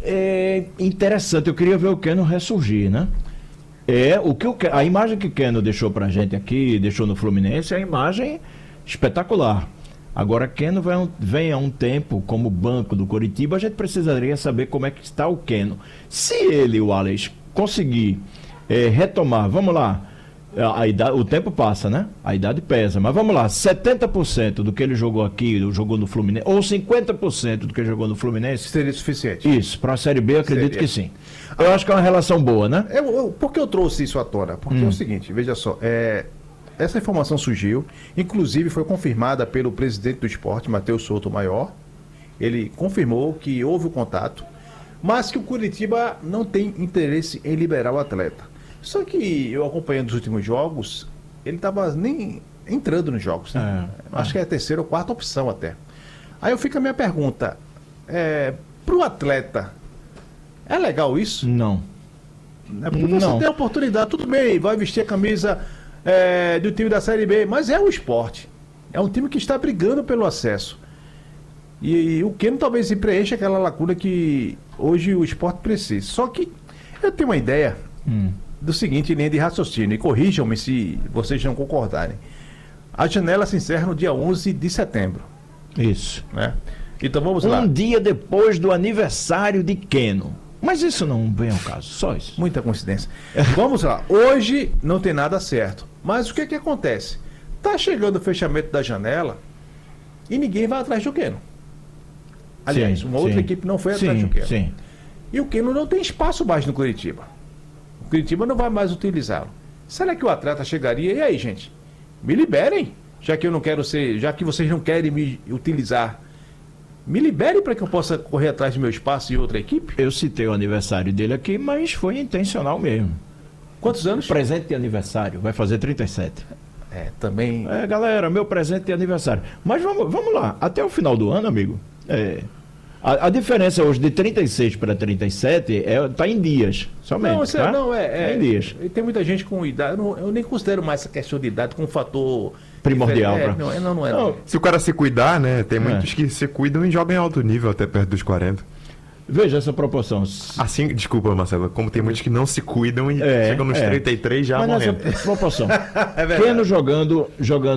é interessante. Eu queria ver o Keno ressurgir, né? A imagem que o Keno deixou pra gente aqui, deixou no Fluminense, é a imagem espetacular. Agora, Keno vem há um tempo como banco do Coritiba, a gente precisaria saber como é que está o Keno. Se ele, o Alex, conseguir retomar, vamos lá, o tempo passa, né? A idade pesa, mas vamos lá, 70% do que ele jogou aqui, jogou no Fluminense, ou 50% do que ele jogou no Fluminense... Seria suficiente? Isso, para a Série B eu acredito que sim. Eu acho que é uma relação boa, né? Por que eu trouxe isso à tona? Porque é o seguinte, veja só, essa informação surgiu, inclusive foi confirmada pelo presidente do esporte, Matheus Souto Maior. Ele confirmou que houve o contato, mas que o Coritiba não tem interesse em liberar o atleta. Só que eu acompanhando os últimos jogos, ele estava nem entrando nos jogos, né? Acho que é a terceira ou quarta opção até. Aí eu fico a minha pergunta, para o atleta, é legal isso? Não. Porque você tem a oportunidade, tudo bem, vai vestir a camisa do time da Série B, mas é o esporte. É um time que está brigando pelo acesso. E o Keno talvez se preencha aquela lacuna que hoje o esporte precisa. Só que eu tenho uma ideia do seguinte linha de raciocínio, e corrijam-me se vocês não concordarem. A janela se encerra no dia 11 de setembro. Isso. Né? Então vamos lá. Um dia depois do aniversário de Keno. Mas isso não vem ao caso, só isso. Muita coincidência. Vamos lá. Hoje não tem nada certo. Mas o que acontece? Tá chegando o fechamento da janela e ninguém vai atrás do Keno. Aliás, uma outra equipe não foi atrás do Keno. Sim. E o Keno não tem espaço mais no Coritiba. O Coritiba não vai mais utilizá-lo. Será que o atleta chegaria? E aí, gente? Me liberem. Já que eu não quero ser, já que vocês não querem me utilizar, me liberem para que eu possa correr atrás do meu espaço e outra equipe? Eu citei o aniversário dele aqui, mas foi intencional mesmo. Quantos anos? Presente de aniversário, vai fazer 37. Também... galera, meu presente de aniversário. Mas vamos lá, até o final do ano, amigo, a diferença hoje de 36 para 37 está em dias, somente. Em dias. E tem muita gente com idade, eu nem considero mais essa questão de idade como um fator... primordial. Não. Se o cara se cuidar, né? Tem muitos que se cuidam e jogam em alto nível até perto dos 40. Veja essa proporção. Assim, desculpa, Marcelo, como tem muitos que não se cuidam e chegam nos 33 já morrendo. Mas nessa proporção. Keno jogando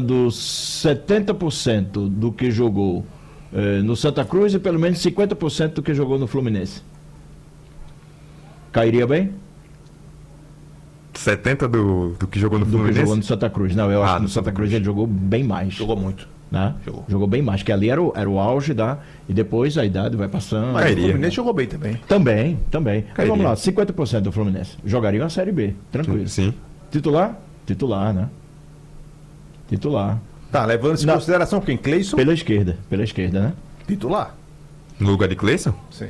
70% do que jogou no Santa Cruz e pelo menos 50% do que jogou no Fluminense. Cairia bem? 70 do que jogou no Fluminense? Do que jogou no Santa Cruz. Não, eu acho que no Santa Cruz ele jogou bem mais. Jogou muito. Né? Jogou bem mais, que ali era o auge e depois a idade vai passando. Mas o Fluminense jogou bem também. Também. Mas vamos lá, 50% do Fluminense. Jogaria a Série B, tranquilo. Sim. Titular? Titular, né? Titular. Tá, levando-se em consideração quem? Cleison? Pela esquerda, né? Titular. No lugar de Cleison? Sim.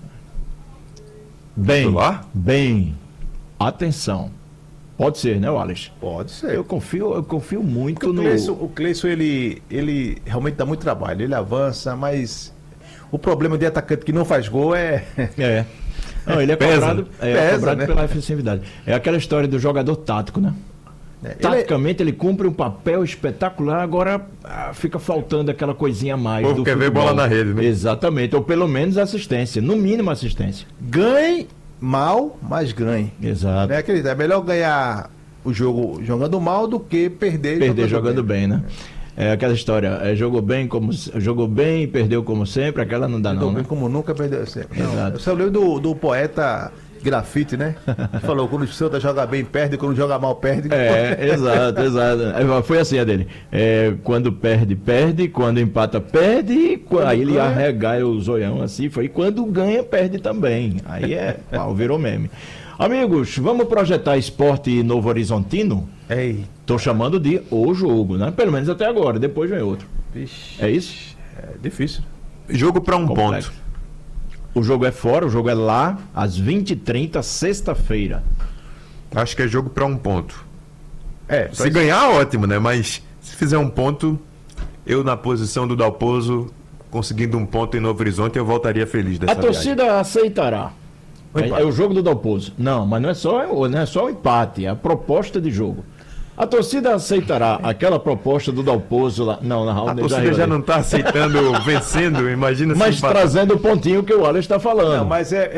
Titular? Bem. Atenção. Pode ser, né, Wallace? Pode ser. Eu confio muito o Cleison, ele realmente dá muito trabalho. Ele avança, mas o problema de atacante que não faz gol Não, ele é cobrado, cobrado né? pela efetividade. É aquela história do jogador tático, né? Taticamente ele cumpre um papel espetacular, agora fica faltando aquela coisinha a mais. O povo quer ver bola na rede, né? Exatamente, ou pelo menos assistência, no mínimo assistência. Ganhe mal, mas ganhe. Exato. É melhor ganhar o jogo jogando mal do que perder jogando bem, né? É aquela história, jogou bem, perdeu como sempre, aquela não dá não, né? Como nunca, perdeu sempre. Exato. Eu só lembro do poeta Grafite, né? Que falou, quando o Santa joga bem, perde, quando joga mal, perde. Exato. Foi assim a dele. Quando perde, quando empata, perde, aí ele arregaia o zoião assim, foi quando ganha, perde também. Aí virou meme. Amigos, vamos projetar Esporte Novo Horizontino? Tô chamando de o jogo, né? Pelo menos até agora, depois vem outro. Vixe, é isso? É difícil. Jogo para um ponto. O jogo é fora, o jogo é lá, às 20h30, sexta-feira. Acho que é jogo para um ponto. Se ganhar, ótimo, né? Mas se fizer um ponto, eu na posição do Dalpozo, conseguindo um ponto em Novo Horizonte, eu voltaria feliz dessa viagem. A torcida aceitará. É o jogo do Dalpozo. Não, mas não é só o empate, é a proposta de jogo. A torcida aceitará aquela proposta do Dalpozo lá. Não, na a torcida já não está aceitando vencendo, imagina se mas trazendo o pontinho que o Wallace está falando. Não, mas